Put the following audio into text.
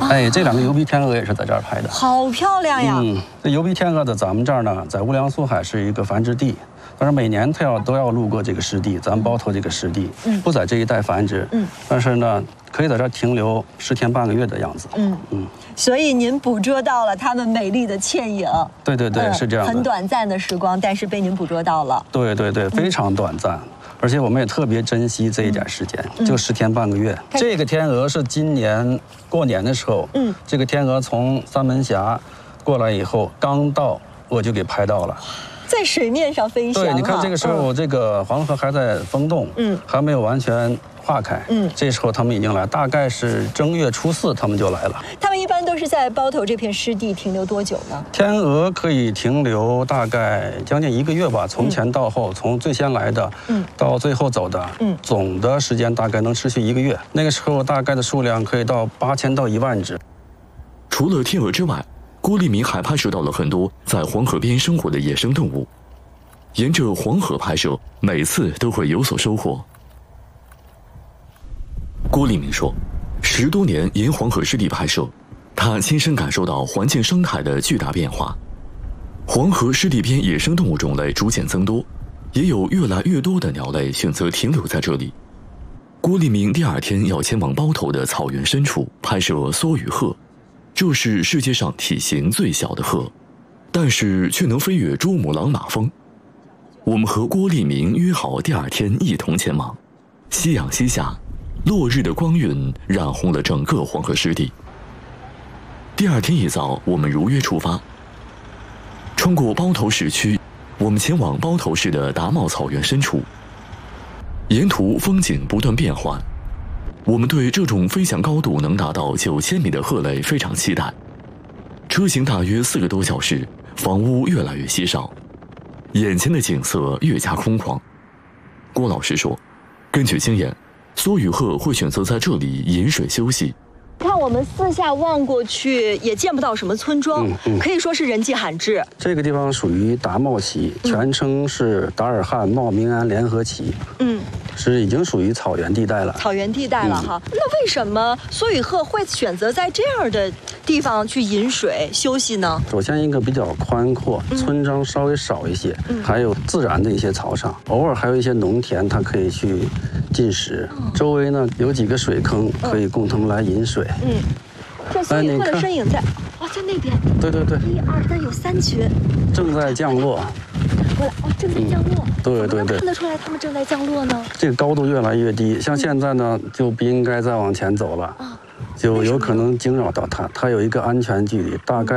哎，这2个油鼻天鹅也是在这儿拍的， 好漂亮呀！ 这油鼻天鹅的咱们这儿呢，在乌梁苏海是一个繁殖地，但是每年它都要路过这个湿地，咱们包头这个湿地，不在这一带繁殖，但是呢，可以在这儿停留10天半个月的样子， 所以您捕捉到了它们美丽的倩影。 对，是这样的， 很短暂的时光，但是被您捕捉到了。 对，非常短暂。而且我们也特别珍惜这一点时间，就10天半个月。这个天鹅是今年过年的时候，这个天鹅从三门峡过来以后，刚到我就给拍到了， 在水面上飞翔。 对，你看这个时候，这个黄河还在封冻，还没有完全化开，这时候他们已经来，大概是正月初4他们就来了。 他们一般都是在包头这片湿地停留多久呢？ 天鹅可以停留大概将近1个月吧，从前到后，从最先来的，到最后走的，总的时间大概能持续1个月。那个时候大概的数量可以到8000到1万只。 除了天鹅之外，郭立明还拍摄到了很多在黄河边生活的野生动物。沿着黄河拍摄，每次都会有所收获。郭立明说，10多年沿黄河湿地拍摄，他亲身感受到环境生态的巨大变化。黄河湿地边野生动物种类逐渐增多，也有越来越多的鸟类选择停留在这里。郭立明第2天要前往包头的草原深处拍摄梭羽鹤，这是世界上体型最小的鹤，但是却能飞越珠穆朗玛峰。我们和郭立明约好第2天一同前往。夕阳西下，落日的光晕染红了整个黄河湿地。第2天一早，我们如约出发，穿过包头市区，我们前往包头市的达茂草原深处。沿途风景不断变换，我们对这种飞翔高度能达到9000米的鹤类非常期待。车行大约4个多小时，房屋越来越稀少，眼前的景色越加空旷。郭老师说，根据经验，梭羽鹤会选择在这里饮水休息。 看我们四下望过去，也见不到什么村庄，可以说是人迹罕至。 这个地方属于达茂旗，全称是达尔汉茂明安联合旗。是已经属于草原地带了。 草原地带了哈。那为什么梭羽鹤会选择在这样的地方去饮水休息呢？ 首先一个比较宽阔，村庄稍微少一些，还有自然的一些草场，偶尔还有一些农田，它可以去进食。周围呢有几个水坑，可以供他们来饮水。 这梭羽鹤的身影在，在那边。对。1、2、3，有3群， 正在降落。 正在降落。 对。 看得出来他们正在降落呢。 这个高度越来越低，像现在呢就不应该再往前走了，就有可能惊扰到它。它有一个安全距离，大概